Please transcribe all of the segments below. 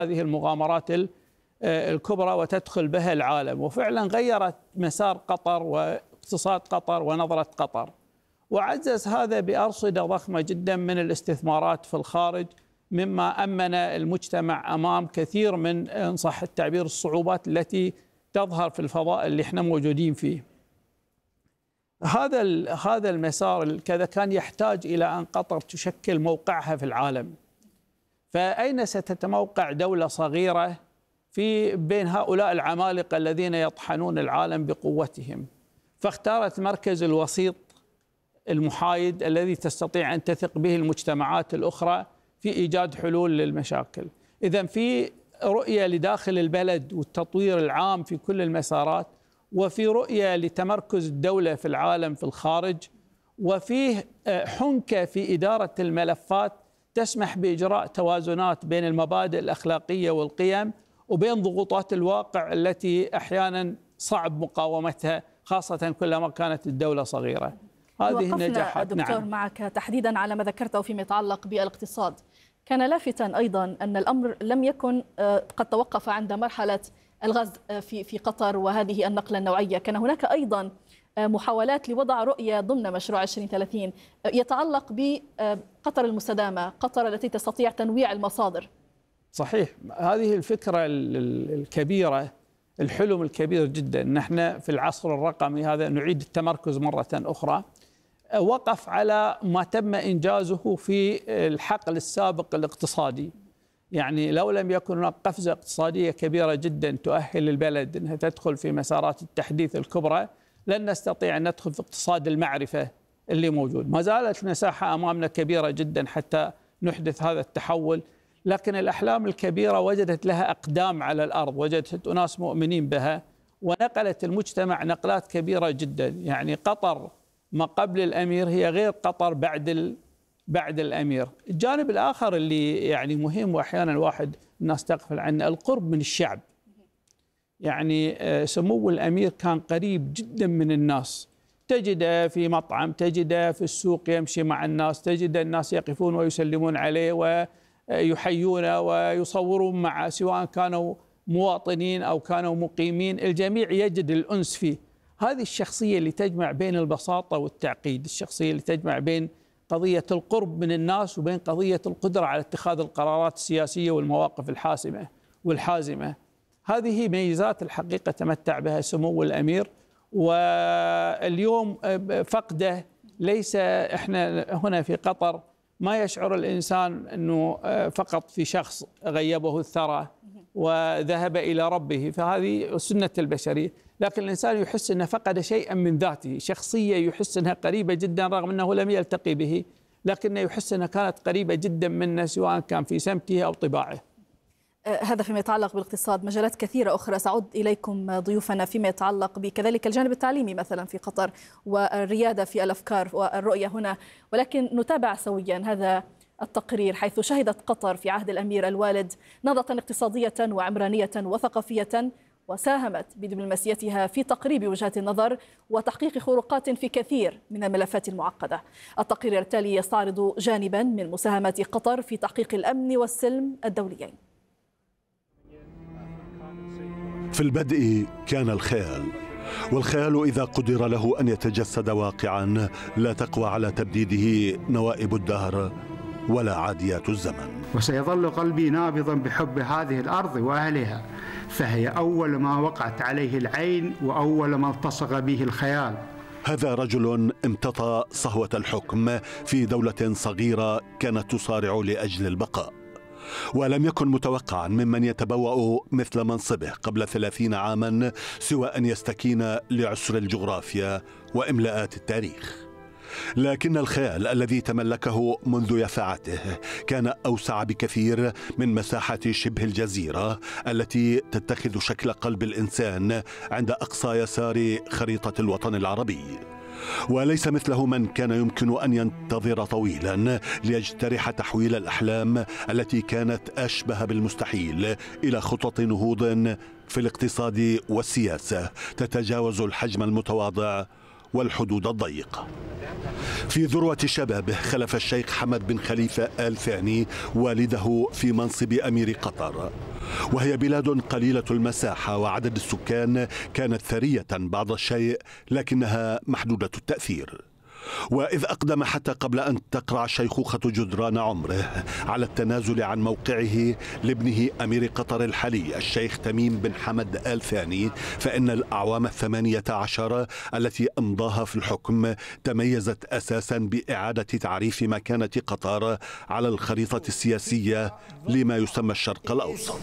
هذه المغامرات الكبرى وتدخل بها العالم، وفعلا غيرت مسار قطر واقتصاد قطر ونظرة قطر، وعزز هذا بأرصدة ضخمة جدا من الاستثمارات في الخارج، مما أمن المجتمع أمام كثير من، إن صح التعبير، الصعوبات التي تظهر في الفضاء اللي احنا موجودين فيه. هذا المسار كذا كان يحتاج إلى أن قطر تشكل موقعها في العالم. فأين ستتموقع دولة صغيرة في بين هؤلاء العمالقة الذين يطحنون العالم بقوتهم؟ فاختارت المركز الوسيط المحايد الذي تستطيع أن تثق به المجتمعات الأخرى في إيجاد حلول للمشاكل. إذن في رؤية لداخل البلد والتطوير العام في كل المسارات، وفي رؤية لتمركز الدولة في العالم في الخارج، وفيه حنكة في إدارة الملفات تسمح بإجراء توازنات بين المبادئ الأخلاقية والقيم وبين ضغوطات الواقع التي أحيانا صعب مقاومتها، خاصة كلما كانت الدولة صغيرة. هذه النجاحات. دكتور، نعم، معك تحديدا على ما ذكرته فيما يتعلق بالاقتصاد. كان لافتا أيضا أن الأمر لم يكن قد توقف عند مرحلة الغزو في قطر وهذه النقلة النوعية، كان هناك أيضا محاولات لوضع رؤية ضمن مشروع 2030 يتعلق بقطر المستدامة، قطر التي تستطيع تنويع المصادر. صحيح، هذه الفكرة الكبيرة، الحلم الكبير جدا، نحن في العصر الرقمي هذا نعيد التمركز مرة أخرى. وقف على ما تم إنجازه في الحقل السابق الاقتصادي، يعني لو لم يكن هناك قفزة اقتصادية كبيرة جدا تؤهل البلد أنها تدخل في مسارات التحديث الكبرى، لن نستطيع أن ندخل في اقتصاد المعرفة اللي موجود. ما زالت المساحة أمامنا كبيرة جدا حتى نحدث هذا التحول، لكن الأحلام الكبيرة وجدت لها أقدام على الأرض، وجدت أناس مؤمنين بها، ونقلت المجتمع نقلات كبيرة جدا. يعني قطر ما قبل الأمير هي غير قطر بعد الأمير. الجانب الآخر اللي يعني مهم وأحيانا الناس تغفل عنه، القرب من الشعب. يعني سمو الأمير كان قريب جدا من الناس، تجده في مطعم، تجده في السوق يمشي مع الناس، تجد الناس يقفون ويسلمون عليه ويحيونه ويصورون معه، سواء كانوا مواطنين أو كانوا مقيمين، الجميع يجد الأنس فيه. هذه الشخصية اللي تجمع بين البساطة والتعقيد، الشخصية اللي تجمع بين قضية القرب من الناس وبين قضية القدرة على اتخاذ القرارات السياسية والمواقف الحاسمة والحازمة. هذه ميزات الحقيقة تمتع بها سمو الأمير، واليوم فقده ليس، احنا هنا في قطر ما يشعر الإنسان أنه فقط في شخص غيبه الثرى وذهب إلى ربه، فهذه سنة البشرية، لكن الإنسان يحس أنه فقد شيئا من ذاته، شخصية يحس أنها قريبة جدا رغم أنه لم يلتقي به، لكنه يحس أنها كانت قريبة جدا منه سواء كان في سمته أو طباعه. هذا فيما يتعلق بالاقتصاد. مجالات كثيرة أخرى سأعود إليكم ضيوفنا فيما يتعلق بكذلك الجانب التعليمي مثلا في قطر والريادة في الأفكار والرؤية هنا، ولكن نتابع سويا هذا التقرير، حيث شهدت قطر في عهد الأمير الوالد نهضة اقتصادية وعمرانية وثقافية، وساهمت بدبلوماسيتها في تقريب وجهات النظر وتحقيق خروقات في كثير من الملفات المعقدة. التقرير التالي يستعرض جانبا من مساهمات قطر في تحقيق الأمن والسلم الدوليين. في البدء كان الخيال، والخيال إذا قدر له أن يتجسد واقعا لا تقوى على تبديده نوائب الدهر ولا عاديات الزمن. وسيظل قلبي نابضا بحب هذه الأرض وأهلها، فهي أول ما وقعت عليه العين وأول ما التصق به الخيال. هذا رجل امتطى صهوة الحكم في دولة صغيرة كانت تصارع لأجل البقاء، ولم يكن متوقعا ممن يتبوأ مثل منصبه قبل 30 عاما سوى أن يستكين لعسر الجغرافيا وإملاءات التاريخ. لكن الخيال الذي تملكه منذ يفعته كان أوسع بكثير من مساحة شبه الجزيرة التي تتخذ شكل قلب الإنسان عند أقصى يسار خريطة الوطن العربي. وليس مثله من كان يمكن أن ينتظر طويلا ليجترح تحويل الأحلام التي كانت أشبه بالمستحيل إلى خطط نهوض في الاقتصاد والسياسة تتجاوز الحجم المتواضع والحدود الضيقة. في ذروة شبابه خلف الشيخ حمد بن خليفة آل ثاني والده في منصب أمير قطر، وهي بلاد قليلة المساحة وعدد السكان كانت ثرية بعض الشيء لكنها محدودة التأثير. وإذ أقدم حتى قبل أن تقرع الشيخوخة جدران عمره على التنازل عن موقعه لابنه أمير قطر الحالي الشيخ تميم بن حمد آل ثاني، فإن الأعوام 18 التي أمضاها في الحكم تميزت أساسا بإعادة تعريف مكانة قطر على الخريطة السياسية لما يسمى الشرق الأوسط.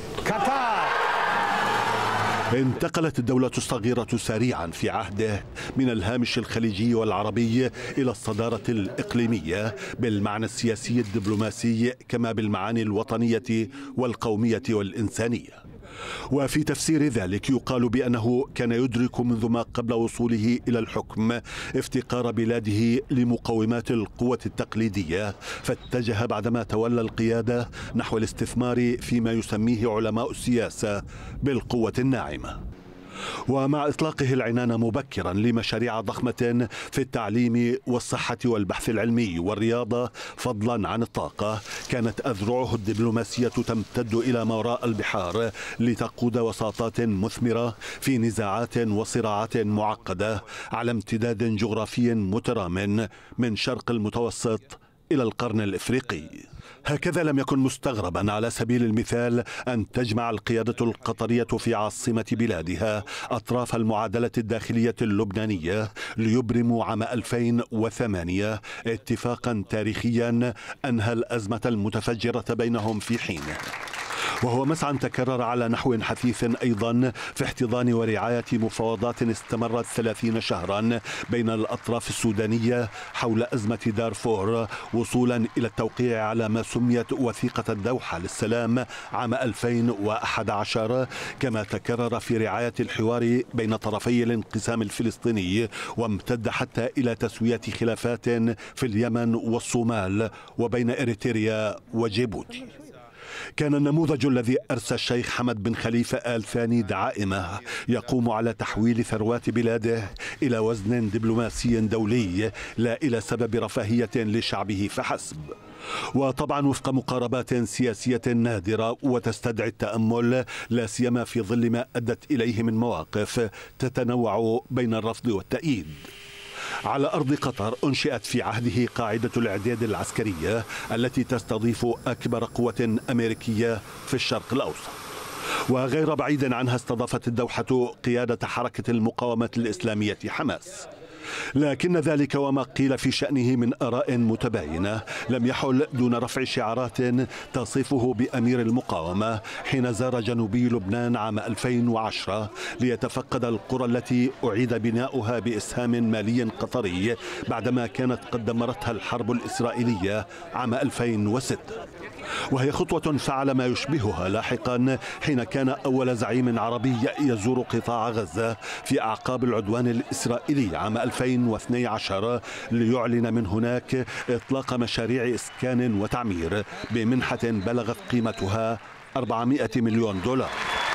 انتقلت الدولة الصغيرة سريعا في عهده من الهامش الخليجي والعربي إلى الصدارة الإقليمية بالمعنى السياسي الدبلوماسي كما بالمعاني الوطنية والقومية والإنسانية. وفي تفسير ذلك يقال بأنه كان يدرك منذ ما قبل وصوله إلى الحكم افتقار بلاده لمقومات القوة التقليدية، فاتجه بعدما تولى القيادة نحو الاستثمار فيما يسميه علماء السياسة بالقوة الناعمة. ومع إطلاقه العنان مبكرا لمشاريع ضخمة في التعليم والصحة والبحث العلمي والرياضة فضلا عن الطاقة، كانت أذرعه الدبلوماسية تمتد إلى ما وراء البحار لتقود وساطات مثمرة في نزاعات وصراعات معقدة على امتداد جغرافي مترام من شرق المتوسط إلى القرن الإفريقي. هكذا لم يكن مستغربا على سبيل المثال أن تجمع القيادة القطرية في عاصمة بلادها أطراف المعادلة الداخلية اللبنانية ليبرموا عام 2008 اتفاقا تاريخيا أنهى الأزمة المتفجرة بينهم في حينه، وهو مسعى تكرر على نحو حثيث أيضا في احتضان ورعاية مفاوضات استمرت 30 شهرا بين الأطراف السودانية حول أزمة دارفور، وصولا إلى التوقيع على ما سميت وثيقة الدوحة للسلام عام 2011، كما تكرر في رعاية الحوار بين طرفي الانقسام الفلسطيني، وامتد حتى إلى تسوية خلافات في اليمن والصومال وبين إريتريا وجيبوتي. كان النموذج الذي أرسى الشيخ حمد بن خليفة آل ثاني دعائمه يقوم على تحويل ثروات بلاده إلى وزن دبلوماسي دولي لا إلى سبب رفاهية لشعبه فحسب. وطبعا وفق مقاربات سياسية نادرة وتستدعي التأمل، لا سيما في ظل ما أدت إليه من مواقف تتنوع بين الرفض والتأييد. على أرض قطر أنشئت في عهده قاعدة الإعداد العسكرية التي تستضيف أكبر قوة أمريكية في الشرق الأوسط، وغير بعيد عنها استضافت الدوحة قيادة حركة المقاومة الإسلامية حماس. لكن ذلك وما قيل في شأنه من آراء متباينة لم يحل دون رفع شعارات تصفه بأمير المقاومة حين زار جنوبي لبنان عام 2010 ليتفقد القرى التي أعيد بناؤها بإسهام مالي قطري بعدما كانت قد دمرتها الحرب الإسرائيلية عام 2006، وهي خطوة فعل ما يشبهها لاحقا حين كان أول زعيم عربي يزور قطاع غزة في أعقاب العدوان الإسرائيلي عام 2012 ليعلن من هناك إطلاق مشاريع إسكان وتعمير بمنحة بلغت قيمتها 400 مليون دولار.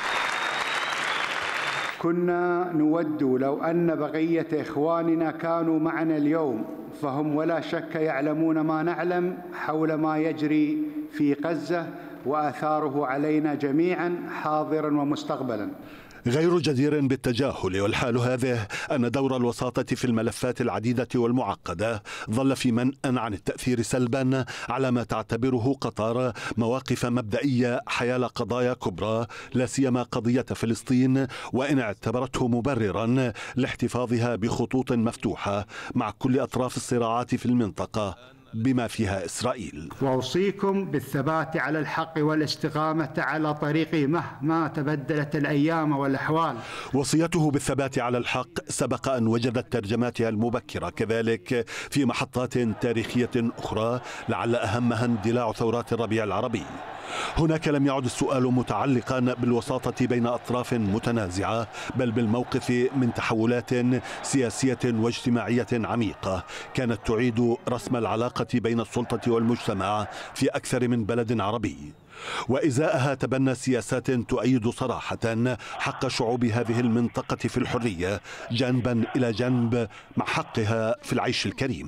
كنا نود لو أن بقية إخواننا كانوا معنا اليوم، فهم ولا شك يعلمون ما نعلم حول ما يجري في غزة وآثاره علينا جميعا حاضرا ومستقبلا. غير جدير بالتجاهل والحال هذه أن دور الوساطة في الملفات العديدة والمعقدة ظل في منأ عن التأثير سلبا على ما تعتبره قطر مواقف مبدئية حيال قضايا كبرى، لا سيما قضية فلسطين، وإن اعتبرته مبررا لاحتفاظها بخطوط مفتوحة مع كل أطراف الصراعات في المنطقة بما فيها إسرائيل. وأوصيكم بالثبات على الحق والاستقامة على طريقه مهما تبدلت الأيام والأحوال. وصيته بالثبات على الحق سبق أن وجدت ترجماتها المبكرة كذلك في محطات تاريخية أخرى، لعل أهمها اندلاع ثورات الربيع العربي. هناك لم يعد السؤال متعلقا بالوساطة بين أطراف متنازعة، بل بالموقف من تحولات سياسية واجتماعية عميقة كانت تعيد رسم العلاقة بين السلطة والمجتمع في أكثر من بلد عربي، وإزاءها تبنى سياسات تؤيد صراحة حق شعوب هذه المنطقة في الحرية جانبا إلى جانب مع حقها في العيش الكريم.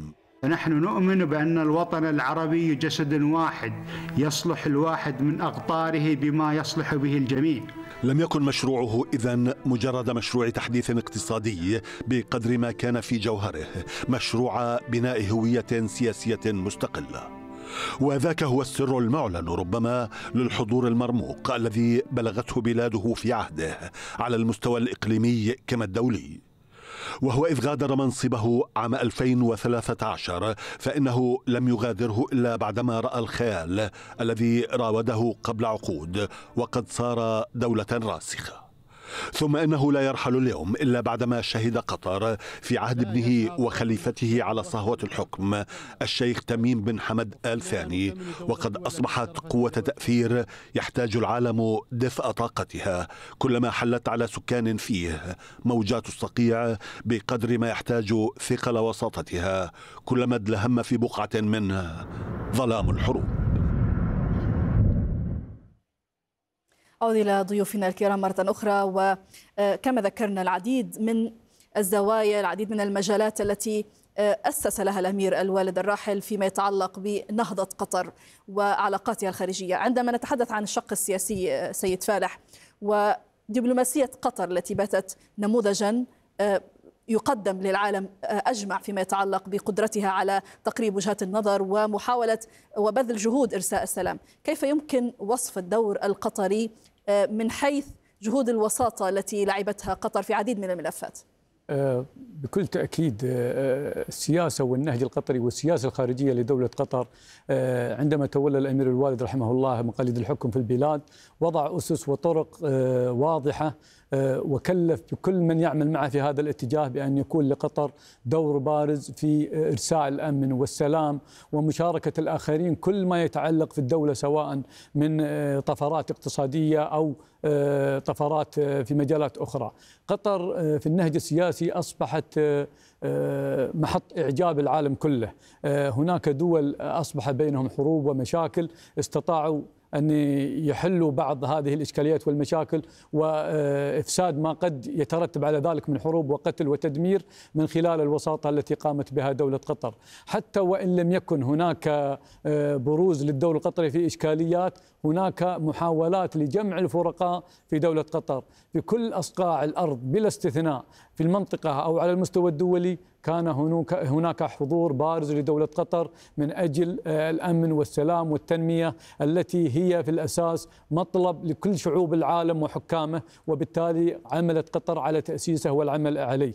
فنحن نؤمن بأن الوطن العربي جسد واحد يصلح الواحد من أقطاره بما يصلح به الجميع. لم يكن مشروعه إذن مجرد مشروع تحديث اقتصادي بقدر ما كان في جوهره مشروع بناء هوية سياسية مستقلة، وذاك هو السر المعلن ربما للحضور المرموق الذي بلغته بلاده في عهده على المستوى الإقليمي كما الدولي. وهو إذ غادر منصبه عام 2013 فإنه لم يغادره إلا بعدما رأى الخيال الذي راوده قبل عقود وقد صار دولة راسخة. ثم إنه لا يرحل اليوم إلا بعدما شهد قطر في عهد ابنه وخليفته على صهوة الحكم الشيخ تميم بن حمد آل ثاني، وقد أصبحت قوة تأثير يحتاج العالم دفء طاقتها كلما حلت على سكان فيه موجات الصقيع بقدر ما يحتاج ثقل وساطتها كلما ادلهم في بقعة منه ظلام الحروب. أعود إلى ضيوفنا الكرام مرة أخرى، وكما ذكرنا العديد من الزوايا، العديد من المجالات التي أسس لها الأمير الوالد الراحل فيما يتعلق بنهضة قطر وعلاقاتها الخارجية. عندما نتحدث عن الشق السياسي سيد فالح ودبلوماسية قطر التي باتت نموذجا يقدم للعالم أجمع فيما يتعلق بقدرتها على تقريب وجهات النظر ومحاولة وبذل جهود إرساء السلام، كيف يمكن وصف الدور القطري من حيث جهود الوساطة التي لعبتها قطر في عديد من الملفات؟ بكل تأكيد السياسة والنهج القطري والسياسة الخارجية لدولة قطر عندما تولى الأمير الوالد رحمه الله مقاليد الحكم في البلاد وضع أسس وطرق واضحة، وكلف بكل من يعمل معه في هذا الاتجاه بأن يكون لقطر دور بارز في إرساء الأمن والسلام ومشاركة الآخرين كل ما يتعلق في الدولة، سواء من طفرات اقتصادية أو طفرات في مجالات أخرى. قطر في النهج السياسي أصبحت محط إعجاب العالم كله. هناك دول أصبح بينهم حروب ومشاكل استطاعوا أن يحلوا بعض هذه الإشكاليات والمشاكل وإفساد ما قد يترتب على ذلك من حروب وقتل وتدمير من خلال الوساطة التي قامت بها دولة قطر. حتى وإن لم يكن هناك بروز للدولة القطرية في إشكاليات، هناك محاولات لجمع الفرقاء في دولة قطر في كل أصقاع الأرض بلا استثناء في المنطقة أو على المستوى الدولي. كان هناك حضور بارز لدولة قطر من أجل الأمن والسلام والتنمية التي هي في الأساس مطلب لكل شعوب العالم وحكامه، وبالتالي عملت قطر على تأسيسه والعمل عليه.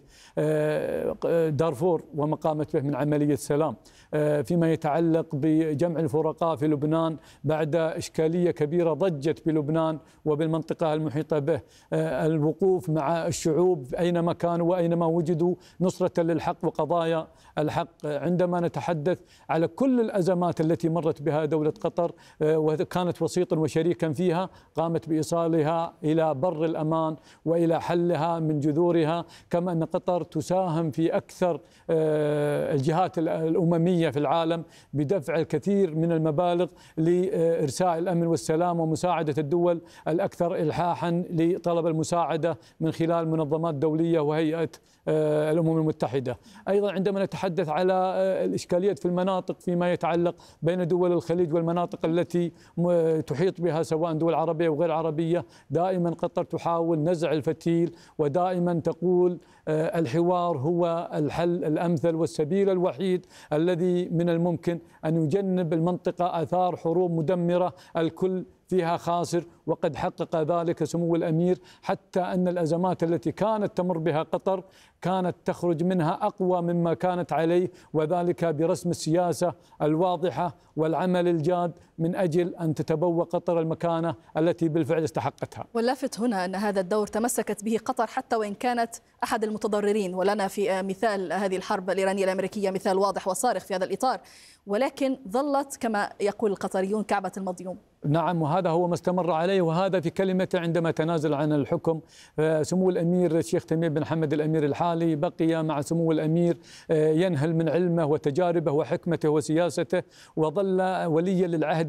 دارفور وما قامت به من عملية سلام، فيما يتعلق بجمع الفرقاء في لبنان بعد إشكالية كبيرة ضجت بلبنان وبالمنطقة المحيطة به، الوقوف مع الشعوب أينما كانوا وأينما وجدوا نصرة للحق وقضايا الحق. عندما نتحدث على كل الأزمات التي مرت بها دولة قطر وكانت وسيطا وشريكا فيها، قامت بإيصالها إلى بر الأمان وإلى حلها من جذورها، كما أن قطر تساهم في أكثر الجهات الأممية في العالم بدفع الكثير من المبالغ لإرساء الأمن والسلام ومساعدة الدول الأكثر إلحاحا لطلب المساعدة من خلال منظمات دولية وهيئة الأمم المتحدة. أيضا عندما نتحدث على الإشكاليات في المناطق فيما يتعلق بين دول الخليج والمناطق التي تحيط بها سواء دول عربية وغير عربية، دائما قطر تحاول نزع الفتيل ودائما تقول الحوار هو الحل الأمثل والسبيل الوحيد الذي من الممكن أن يجنب المنطقة آثار حروب مدمرة الكل فيها خاسر، وقد حقق ذلك سمو الأمير، حتى أن الأزمات التي كانت تمر بها قطر كانت تخرج منها أقوى مما كانت عليه، وذلك برسم السياسة الواضحة والعمل الجاد من أجل أن تتبوى قطر المكانة التي بالفعل استحقتها. واللافت هنا أن هذا الدور تمسكت به قطر حتى وإن كانت أحد المتضررين، ولنا في مثال هذه الحرب الإيرانية الأمريكية مثال واضح وصارخ في هذا الإطار، ولكن ظلت كما يقول القطريون كعبة المضيوم. نعم، وهذا هو ما استمر عليه، وهذا في كلمته عندما تنازل عن الحكم. سمو الأمير الشيخ تميم بن حمد الأمير الحالي بقي مع سمو الأمير ينهل من علمه وتجاربه وحكمته وسياسته، وظل وليا للعهد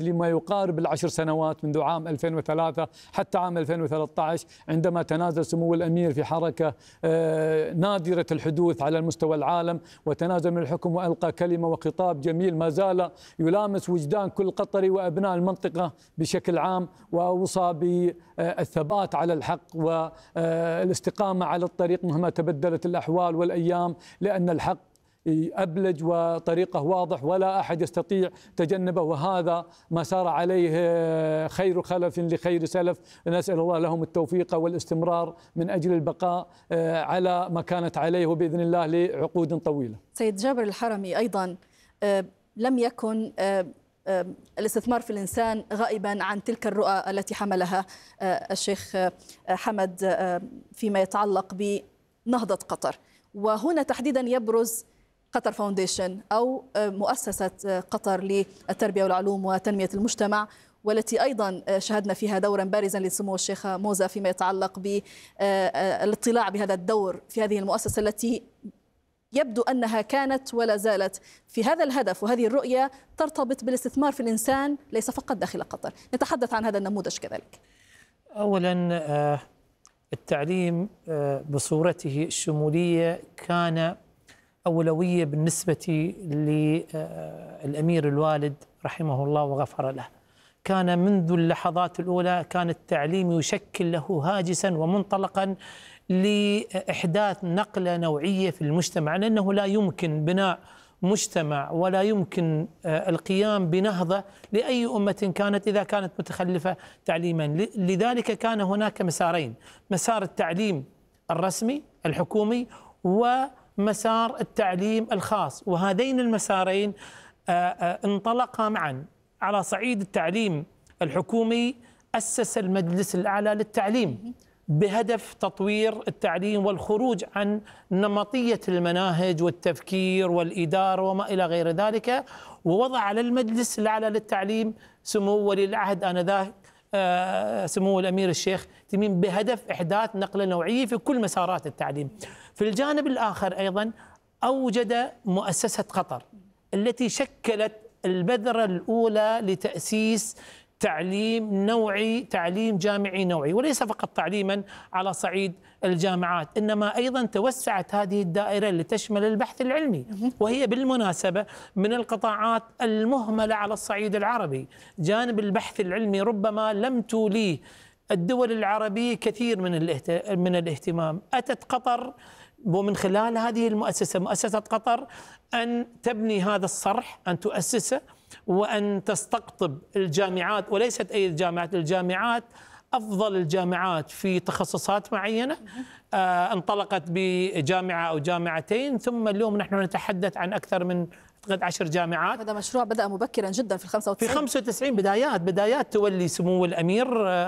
يمتد لما يقارب ال10 سنوات منذ عام 2003 حتى عام 2013 عندما تنازل سمو الأمير في حركة نادرة الحدوث على المستوى العالم، وتنازل من الحكم وألقى كلمة وخطاب جميل ما زال يلامس وجدان كل قطري وأبناء المنطقة بشكل عام، وأوصى بالثبات على الحق والاستقامة على الطريق مهما تبدلت الأحوال والأيام، لأن الحق أبلج وطريقه واضح ولا أحد يستطيع تجنبه، وهذا ما سار عليه خير خلف لخير سلف. نسأل الله لهم التوفيق والاستمرار من أجل البقاء على ما كانت عليه وبإذن الله لعقود طويلة. سيد جابر الحرمي، أيضا لم يكن الاستثمار في الإنسان غائبا عن تلك الرؤى التي حملها الشيخ حمد فيما يتعلق بنهضة قطر، وهنا تحديدا يبرز قطر فاونديشن أو مؤسسة قطر للتربية والعلوم وتنمية المجتمع، والتي أيضا شهدنا فيها دورا بارزا لسمو الشيخ موزة فيما يتعلق بالاطلاع بهذا الدور في هذه المؤسسة التي يبدو أنها كانت ولا زالت في هذا الهدف وهذه الرؤية ترتبط بالاستثمار في الإنسان ليس فقط داخل قطر. نتحدث عن هذا النموذج كذلك. أولا التعليم بصورته الشمولية كان أولوية بالنسبة للأمير الوالد رحمه الله وغفر له. كان منذ اللحظات الأولى كان التعليم يشكل له هاجسا ومنطلقا لإحداث نقلة نوعية في المجتمع، لأنه لا يمكن بناء مجتمع ولا يمكن القيام بنهضة لأي أمة كانت إذا كانت متخلفة تعليما. لذلك كان هناك مسارين: مسار التعليم الرسمي الحكومي ومسار التعليم الخاص، وهذين المسارين انطلقا معا. على صعيد التعليم الحكومي أسس المجلس الأعلى للتعليم بهدف تطوير التعليم والخروج عن نمطية المناهج والتفكير والإدارة وما إلى غير ذلك، ووضع على المجلس الأعلى للتعليم سمو ولي العهد آنذاك سمو الأمير الشيخ تميم بهدف إحداث نقلة نوعية في كل مسارات التعليم. في الجانب الآخر أيضا أوجد مؤسسة قطر التي شكلت البذرة الأولى لتأسيس تعليم نوعي، تعليم جامعي نوعي، وليس فقط تعليما على صعيد الجامعات، إنما أيضا توسعت هذه الدائرة لتشمل البحث العلمي، وهي بالمناسبة من القطاعات المهملة على الصعيد العربي. جانب البحث العلمي ربما لم توليه الدول العربية كثير من الاهتمام. أتت قطر ومن خلال هذه المؤسسة، مؤسسة قطر، أن تبني هذا الصرح، أن تؤسسه وأن تستقطب الجامعات، وليست أي الجامعات، الجامعات أفضل الجامعات في تخصصات معينة. انطلقت بجامعة أو جامعتين، ثم اليوم نحن نتحدث عن أكثر من 10 جامعات. هذا مشروع بدأ مبكرا جدا في 95. في 95 بدايات تولي سمو الأمير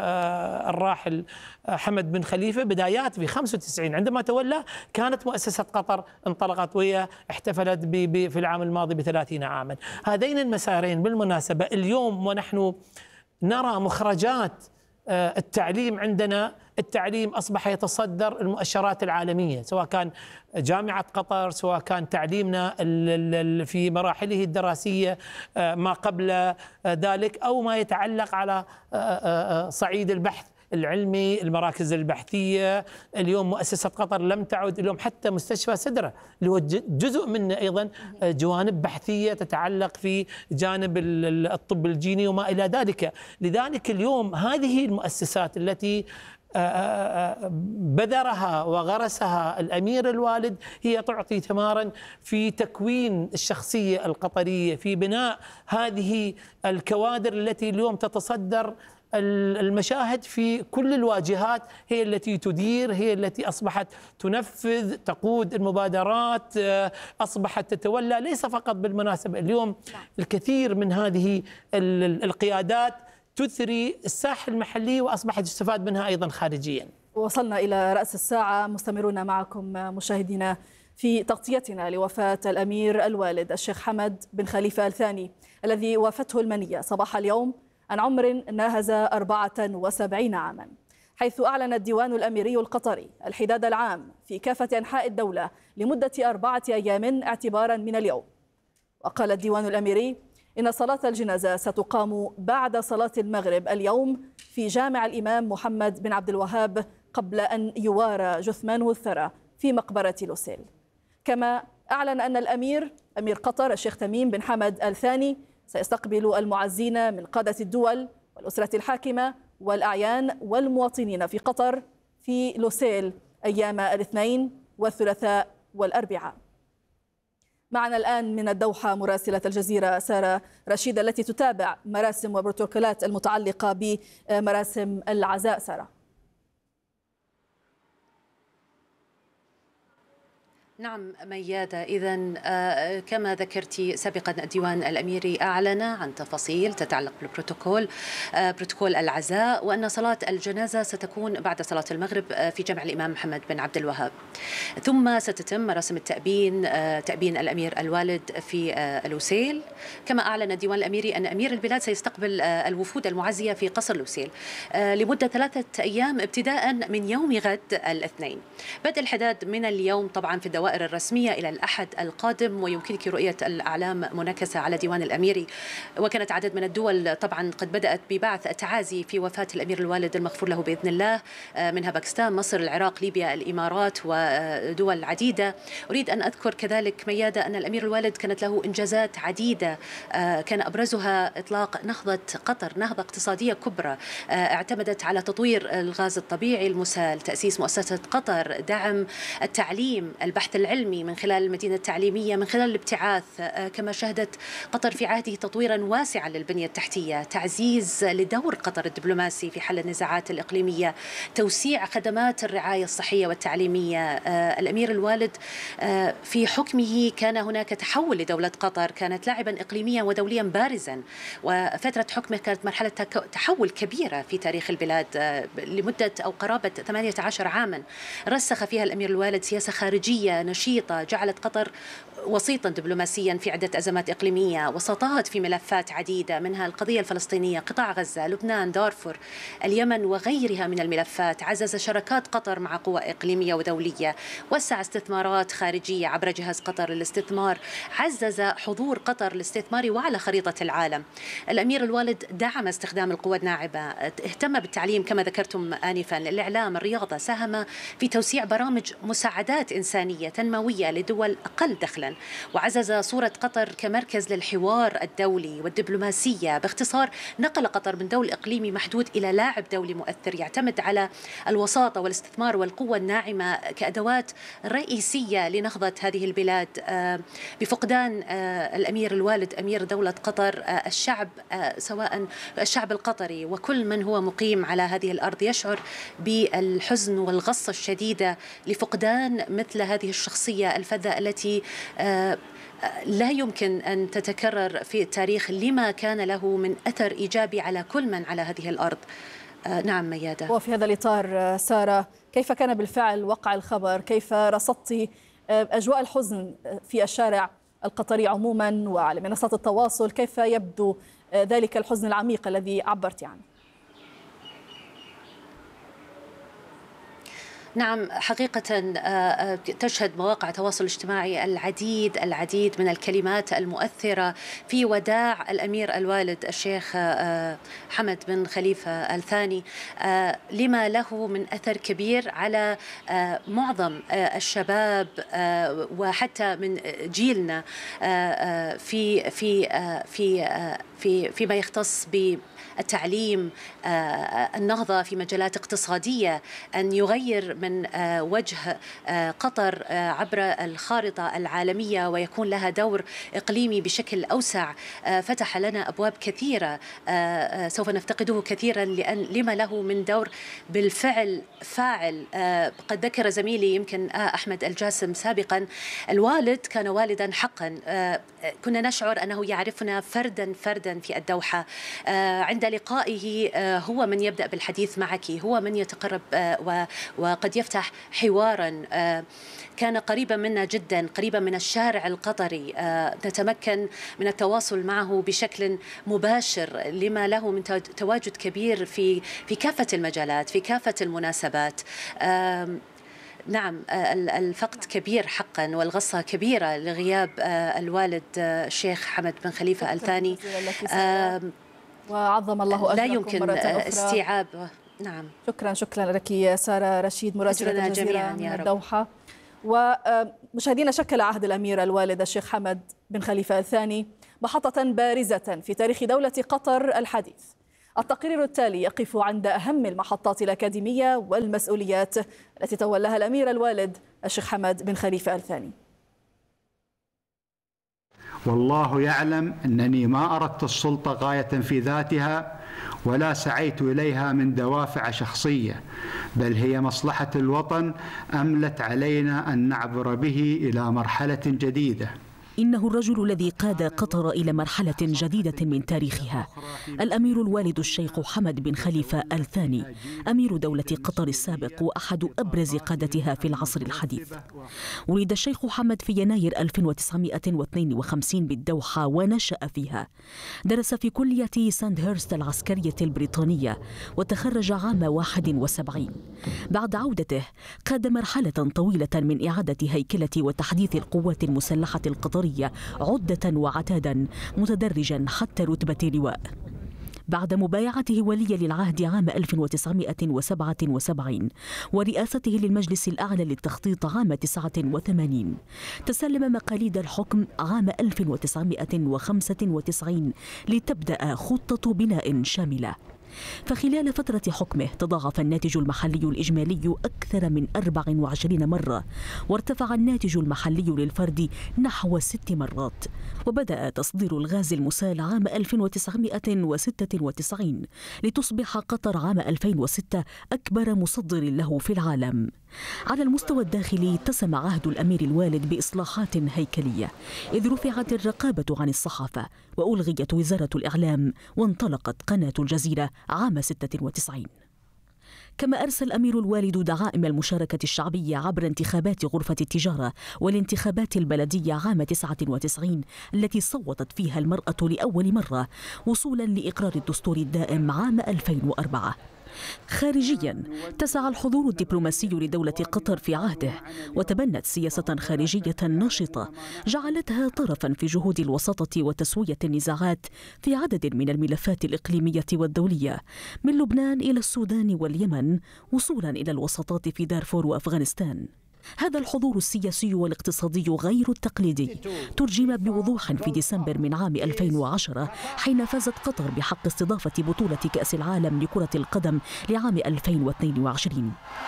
الراحل حمد بن خليفة، بدايات في 95 عندما تولى كانت مؤسسة قطر انطلقت، وهي احتفلت في العام الماضي ب30 عاما. هذين المسارين بالمناسبة اليوم ونحن نرى مخرجات التعليم عندنا، التعليم أصبح يتصدر المؤشرات العالمية، سواء كان جامعة قطر، سواء كان تعليمنا في مراحله الدراسية ما قبل ذلك، أو ما يتعلق على صعيد البحث العلمي، المراكز البحثية. اليوم مؤسسة قطر لم تعد، اليوم حتى مستشفى سدرة اللي هو جزء منه أيضا جوانب بحثية تتعلق في جانب الطب الجيني وما إلى ذلك. لذلك اليوم هذه المؤسسات التي بذرها وغرسها الأمير الوالد هي تعطي ثمارا في تكوين الشخصية القطرية، في بناء هذه الكوادر التي اليوم تتصدر المشاهد في كل الواجهات، هي التي تدير، هي التي أصبحت تنفذ، تقود المبادرات، أصبحت تتولى. ليس فقط بالمناسبة اليوم الكثير من هذه القيادات تثري الساحة المحلية وأصبحت تستفاد منها أيضا خارجيا. وصلنا إلى رأس الساعة، مستمرون معكم مشاهدينا في تغطيتنا لوفاة الأمير الوالد الشيخ حمد بن خليفة الثاني الذي وافته المنية صباح اليوم عن عمر ناهز 74 عاما، حيث أعلن الديوان الأميري القطري الحداد العام في كافة أنحاء الدولة لمدة 4 أيام اعتبارا من اليوم. وقال الديوان الأميري إن صلاة الجنازة ستقام بعد صلاة المغرب اليوم في جامع الإمام محمد بن عبد الوهاب قبل أن يوارى جثمانه الثرى في مقبرة لوسيل. كما أعلن أن أمير قطر الشيخ تميم بن حمد الثاني سيستقبل المعزين من قادة الدول والأسرة الحاكمة والأعيان والمواطنين في قطر في لوسيل أيام الاثنين والثلاثاء والأربعاء. معنا الآن من الدوحة مراسلة الجزيرة سارة رشيد التي تتابع مراسم وبروتوكولات المتعلقة بمراسم العزاء. سارة. نعم ميادة، إذن كما ذكرتي سابقا الديوان الأميري أعلن عن تفاصيل تتعلق بالبروتوكول بروتوكول العزاء، وأن صلاة الجنازة ستكون بعد صلاة المغرب في جامع الإمام محمد بن عبد الوهاب، ثم ستتم مراسم تأبين الأمير الوالد في لوسيل. كما أعلن الديوان الأميري أن أمير البلاد سيستقبل الوفود المعزية في قصر لوسيل لمدة 3 أيام ابتداء من يوم غد الاثنين. بدء الحداد من اليوم طبعا في الدوائر الرسمية إلى الأحد القادم، ويمكنك رؤية الأعلام منكسة على ديوان الأميري. وكانت عدد من الدول طبعا قد بدأت ببعث التعازي في وفاة الأمير الوالد المغفور له بإذن الله، منها باكستان، مصر، العراق، ليبيا، الإمارات ودول عديدة. أريد أن أذكر كذلك ميادة أن الأمير الوالد كانت له إنجازات عديدة، كان أبرزها إطلاق نهضة قطر، نهضة اقتصادية كبرى اعتمدت على تطوير الغاز الطبيعي المسال، تأسيس مؤسسة قطر، دعم التعليم، البحث العلمي من خلال المدينة التعليمية، من خلال الابتعاث. كما شهدت قطر في عهده تطويرا واسعا للبنية التحتية، تعزيز لدور قطر الدبلوماسي في حل النزاعات الإقليمية، توسيع خدمات الرعاية الصحية والتعليمية. الأمير الوالد في حكمه كان هناك تحول لدولة قطر، كانت لاعبا إقليميا ودوليا بارزا، وفترة حكمه كانت مرحلة تحول كبيرة في تاريخ البلاد لمدة أو قرابة 18 عاما. رسخ فيها الأمير الوالد سياسة خارجية نشيطة جعلت قطر وسيطا دبلوماسيا في عدة أزمات إقليمية، وسطات في ملفات عديدة منها القضية الفلسطينية، قطاع غزة، لبنان، دارفور، اليمن وغيرها من الملفات. عزز شراكات قطر مع قوى إقليمية ودولية، وسع استثمارات خارجية عبر جهاز قطر للاستثمار، عزز حضور قطر الاستثماري وعلى خريطة العالم. الأمير الوالد دعم استخدام القوى الناعمة، اهتم بالتعليم كما ذكرتم آنفا، الإعلام، الرياضة، ساهم في توسيع برامج مساعدات إنسانية تنموية لدول أقل دخلا، وعزز صورة قطر كمركز للحوار الدولي والدبلوماسية. باختصار نقل قطر من دول إقليمي محدود إلى لاعب دولي مؤثر يعتمد على الوساطة والاستثمار والقوة الناعمة كأدوات رئيسية لنهضة هذه البلاد. بفقدان الأمير الوالد أمير دولة قطر، الشعب سواء الشعب القطري وكل من هو مقيم على هذه الأرض يشعر بالحزن والغصة الشديدة لفقدان مثل هذه الشخصية الفذة التي لا يمكن أن تتكرر في التاريخ لما كان له من أثر إيجابي على كل من على هذه الأرض. نعم ميادة. وفي هذا الإطار سارة، كيف كان بالفعل وقع الخبر؟ كيف رصدت أجواء الحزن في الشارع القطري عموما وعلى منصات التواصل؟ كيف يبدو ذلك الحزن العميق الذي عبرت عنه؟ نعم حقيقة تشهد مواقع التواصل الاجتماعي العديد من الكلمات المؤثرة في وداع الأمير الوالد الشيخ حمد بن خليفة الثاني، لما له من أثر كبير على معظم الشباب وحتى من جيلنا في في في في فيما يختص بالتعليم، النهضة في مجالات اقتصادية، أن يغير من وجه قطر عبر الخارطة العالمية ويكون لها دور إقليمي بشكل أوسع. فتح لنا أبواب كثيرة سوف نفتقده كثيرا لما له من دور بالفعل فاعل. قد ذكر زميلي يمكن أحمد الجاسم سابقا، الوالد كان والدا حقا، كنا نشعر أنه يعرفنا فردا في الدوحة. عند لقائه هو من يبدأ بالحديث معك، هو من يتقرب وقد يفتح حوارا. كان قريبا منا جدا، قريبا من الشارع القطري، نتمكن من التواصل معه بشكل مباشر لما له من تواجد كبير في كافة المجالات، في كافة المناسبات. نعم، الفقد كبير حقا والغصة كبيرة لغياب الوالد الشيخ حمد بن خليفة آل ثاني. وعظم الله أجركم لا يمكن استيعاب. نعم، شكرا لك سارة رشيد مراسلة الجزيرة من الدوحة. ومشاهدينا، شكل عهد الأمير الوالد الشيخ حمد بن خليفة آل ثاني محطة بارزة في تاريخ دولة قطر الحديث. التقرير التالي يقف عند أهم المحطات الأكاديمية والمسؤوليات التي تولاها الأمير الوالد الشيخ حمد بن خليفة آل ثاني. والله يعلم أنني ما أردت السلطة غاية في ذاتها ولا سعيت إليها من دوافع شخصية، بل هي مصلحة الوطن أملت علينا أن نعبر به إلى مرحلة جديدة. إنه الرجل الذي قاد قطر إلى مرحلة جديدة من تاريخها، الأمير الوالد الشيخ حمد بن خليفة آل ثاني، أمير دولة قطر السابق وأحد أبرز قادتها في العصر الحديث. ولد الشيخ حمد في يناير 1952 بالدوحة ونشأ فيها. درس في كلية ساندهيرست العسكرية البريطانية وتخرج عام 71. بعد عودته قاد مرحلة طويلة من إعادة هيكلة وتحديث القوات المسلحة القطرية عدة وعتادا متدرجا حتى رتبة لواء. بعد مبايعته وليا للعهد عام 1977 ورئاسته للمجلس الأعلى للتخطيط عام 89، تسلم مقاليد الحكم عام 1995 لتبدأ خطة بناء شاملة. فخلال فترة حكمه تضاعف الناتج المحلي الإجمالي أكثر من 24 مرة، وارتفع الناتج المحلي للفرد نحو 6 مرات، وبدأ تصدير الغاز المسال عام 1996 لتصبح قطر عام 2006 أكبر مصدر له في العالم. على المستوى الداخلي اتسم عهد الأمير الوالد بإصلاحات هيكلية، إذ رفعت الرقابة عن الصحافة وألغيت وزارة الإعلام وانطلقت قناة الجزيرة عام 96. كما أرسل الأمير الوالد دعائم المشاركة الشعبية عبر انتخابات غرفة التجارة والانتخابات البلدية عام 99 التي صوتت فيها المرأة لأول مرة، وصولا لإقرار الدستور الدائم عام 2004. خارجيا تسع الحضور الدبلوماسي لدولة قطر في عهده، وتبنت سياسة خارجية نشطة جعلتها طرفا في جهود الوساطة وتسوية النزاعات في عدد من الملفات الإقليمية والدولية، من لبنان إلى السودان واليمن وصولا إلى الوساطات في دارفور وأفغانستان. هذا الحضور السياسي والاقتصادي غير التقليدي ترجم بوضوح في ديسمبر من عام 2010 حين فازت قطر بحق استضافة بطولة كأس العالم لكرة القدم لعام 2022.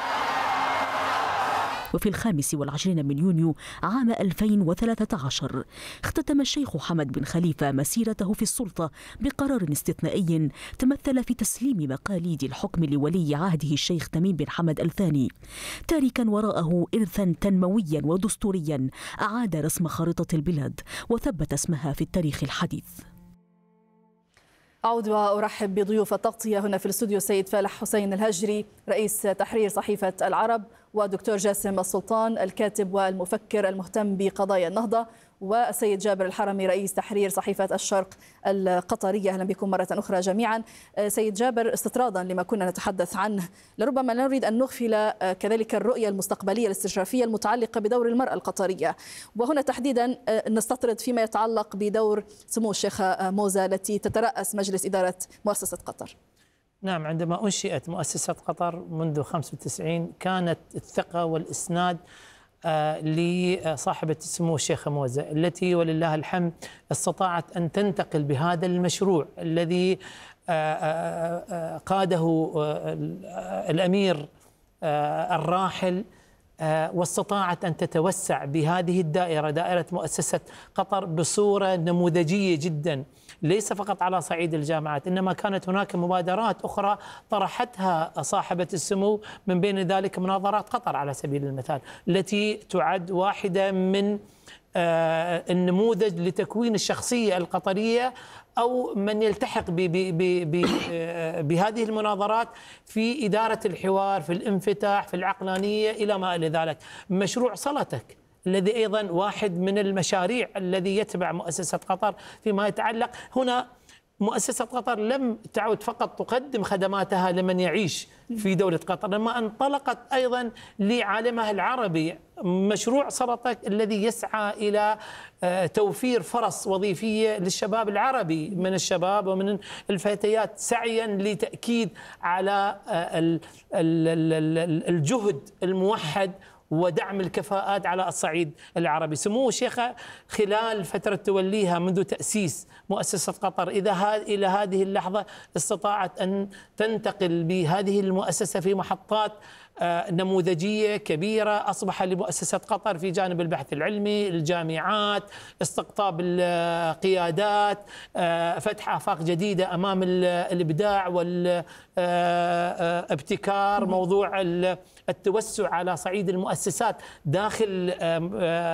وفي 25 من يونيو عام 2013 اختتم الشيخ حمد بن خليفة مسيرته في السلطة بقرار استثنائي تمثل في تسليم مقاليد الحكم لولي عهده الشيخ تميم بن حمد آل ثاني، تاركا وراءه إرثا تنمويا ودستوريا أعاد رسم خارطة البلاد وثبت اسمها في التاريخ الحديث. أعود وأرحب بضيوف التغطية هنا في الاستوديو: السيد فالح حسين الهجري رئيس تحرير صحيفة العرب، ودكتور جاسم السلطان الكاتب والمفكر المهتم بقضايا النهضة، والسيد جابر الحرمي رئيس تحرير صحيفة الشرق القطرية. أهلا بكم مرة أخرى جميعا. سيد جابر، استطرادا لما كنا نتحدث عنه، لربما لا نريد أن نغفل كذلك الرؤية المستقبلية الاستشرافية المتعلقة بدور المرأة القطرية، وهنا تحديدا نستطرد فيما يتعلق بدور سمو الشيخة موزة التي تترأس مجلس إدارة مؤسسة قطر. نعم، عندما أنشئت مؤسسة قطر منذ 95 كانت الثقة والإسناد لصاحبة سمو الشيخة موزة، التي ولله الحمد استطاعت أن تنتقل بهذا المشروع الذي قاده الأمير الراحل، واستطاعت أن تتوسع بهذه الدائرة، دائرة مؤسسة قطر، بصورة نموذجية جدا، ليس فقط على صعيد الجامعات، إنما كانت هناك مبادرات أخرى طرحتها صاحبة السمو، من بين ذلك مناظرات قطر على سبيل المثال، التي تعد واحدة من النموذج لتكوين الشخصية القطرية أو من يلتحق بهذه المناظرات في إدارة الحوار، في الانفتاح، في العقلانية، إلى ما إلى ذلك. مشروع صلتك الذي أيضا واحد من المشاريع الذي يتبع مؤسسة قطر فيما يتعلق هنا مؤسسة قطر لم تعد فقط تقدم خدماتها لمن يعيش في دولة قطر، لما انطلقت أيضا لعالمها العربي. مشروع سلطك الذي يسعى إلى توفير فرص وظيفية للشباب العربي، من الشباب ومن الفتيات، سعيا لتأكيد على الجهد الموحد ودعم الكفاءات على الصعيد العربي. سمو الشيخ خلال فترة توليها منذ تأسيس مؤسسة قطر إلى هذه اللحظة استطاعت أن تنتقل بهذه المؤسسة في محطات نموذجية كبيرة، أصبح لمؤسسة قطر في جانب البحث العلمي، الجامعات، استقطاب القيادات، فتح آفاق جديدة أمام الإبداع والابتكار، موضوع التوسع على صعيد المؤسسات داخل